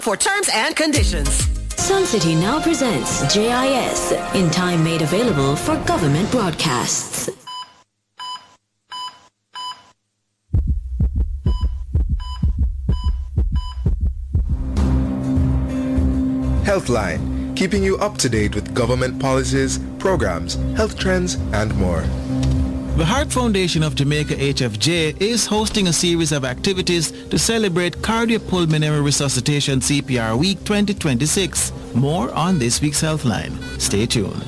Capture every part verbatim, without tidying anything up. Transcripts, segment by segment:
For terms and conditions. Sun City now presents J I S, in time made available for government broadcasts. Healthline, keeping you up to date with government policies, programs, health trends, and more. The Heart Foundation of Jamaica H F J is hosting a series of activities to celebrate Cardiopulmonary Resuscitation C P R Week twenty twenty-six. More on this week's Healthline. Stay tuned.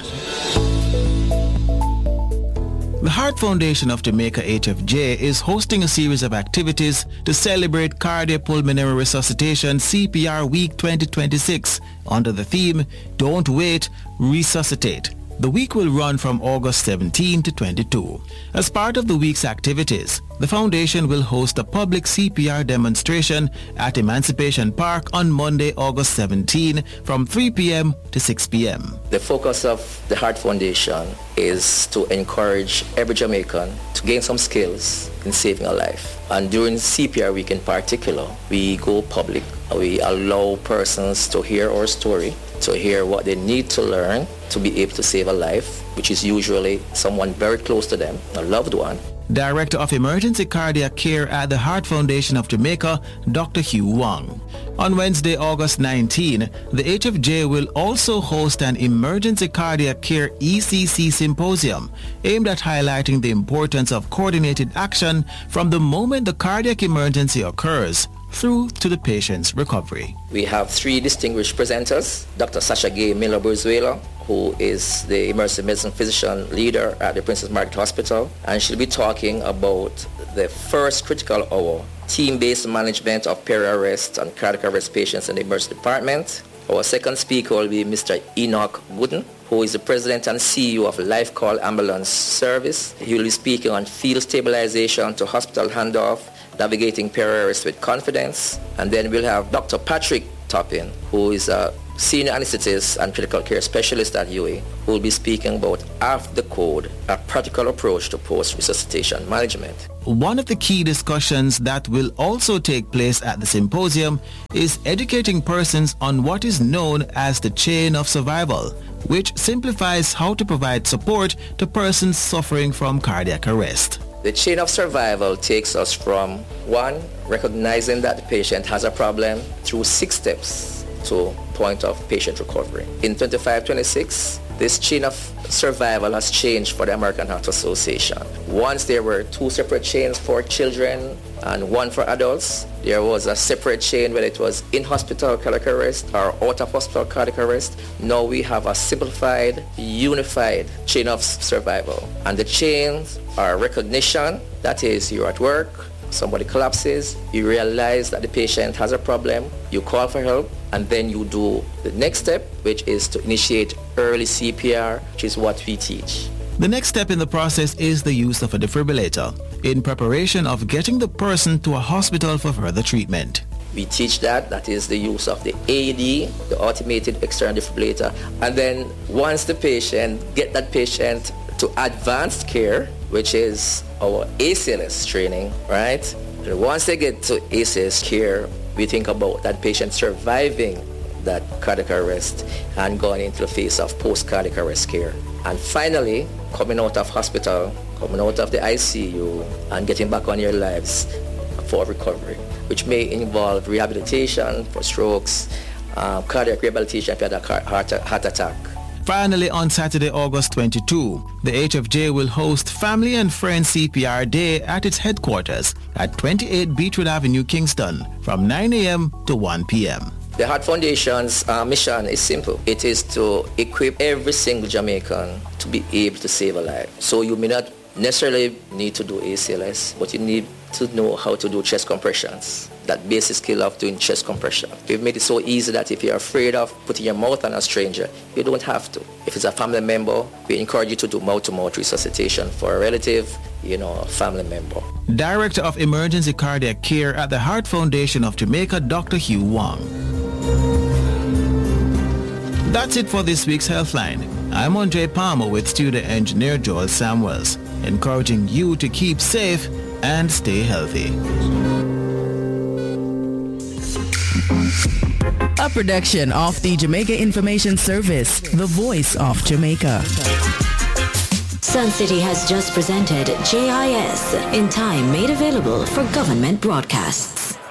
The Heart Foundation of Jamaica H F J is hosting a series of activities to celebrate Cardiopulmonary Resuscitation C P R Week twenty twenty-six under the theme, Don't Wait, Resuscitate. The week will run from August seventeenth to twenty-second. As part of the week's activities, the foundation will host a public C P R demonstration at Emancipation Park on Monday, August seventeenth from three p.m. to six p.m. The focus of the Heart Foundation is to encourage every Jamaican to gain some skills in saving a life. And during C P R week in particular, we go public. We allow persons to hear our story, to hear what they need to learn to be able to save a life, which is usually someone very close to them, a loved one. Director of Emergency Cardiac Care at the Heart Foundation of Jamaica, Doctor Hugh Wong. On Wednesday, August nineteenth, the H F J will also host an Emergency Cardiac Care E C C Symposium aimed at highlighting the importance of coordinated action from the moment the cardiac emergency occurs through to the patient's recovery. We have three distinguished presenters, Doctor Sasha Gay Miller-Burzuela, who is the emergency medicine physician leader at the Princess Margaret Hospital, and she'll be talking about the first critical hour, team-based management of peri-arrest and cardiac arrest patients in the emergency department. Our second speaker will be Mister Enoch Gooden, who is the president and C E O of Life Call Ambulance Service. He will be speaking on field stabilization to hospital handoff, navigating peri-arrest with confidence. And then we'll have Doctor Patrick Toppin, who is a senior anesthetist and critical care specialist at U A, who will be speaking about After the Code, a practical approach to post-resuscitation management. One of the key discussions that will also take place at the symposium is educating persons on what is known as the chain of survival, which simplifies how to provide support to persons suffering from cardiac arrest. The chain of survival takes us from one, recognizing that the patient has a problem, through six steps to point of patient recovery. In twenty-five twenty-six, this chain of survival has changed for the American Heart Association. Once there were two separate chains for children and one for adults. There was a separate chain whether it was in-hospital cardiac arrest or out-of-hospital cardiac arrest. Now we have a simplified, unified chain of survival. And the chains are recognition, that is, you're at work, somebody collapses, you realize that the patient has a problem, you call for help, and then you do the next step, which is to initiate early C P R, which is what we teach. The next step in the process is the use of a defibrillator in preparation of getting the person to a hospital for further treatment. We teach that, that is the use of the A E D, the automated external defibrillator, and then once the patient, get that patient to advanced care, which is our A C L S training, right? And once they get to A C L S care, we think about that patient surviving that cardiac arrest and going into the phase of post-cardiac arrest care. And finally, coming out of hospital, coming out of the I C U and getting back on your lives for recovery, which may involve rehabilitation for strokes, uh, cardiac rehabilitation if you had a heart, heart attack. Finally, on Saturday, August twenty-second, the H F J will host Family and Friends C P R Day at its headquarters at twenty-eight Beechwood Avenue, Kingston, from nine a.m. to one p.m. The Heart Foundation's uh, mission is simple. It is to equip every single Jamaican to be able to save a life. So you may not necessarily need to do A C L S, but you need to know how to do chest compressions. That basic skill of doing chest compression. We've made it so easy that if you're afraid of putting your mouth on a stranger, you don't have to. If it's a family member, we encourage you to do mouth-to-mouth resuscitation for a relative, you know, a family member. Director of Emergency Cardiac Care at the Heart Foundation of Jamaica, Doctor Hugh Wong. That's it for this week's Healthline. I'm Andre Palmer with studio engineer Joel Samuels, encouraging you to keep safe and stay healthy. A production of the Jamaica Information Service, the voice of Jamaica. Sun City has just presented J I S, in time made available for government broadcasts.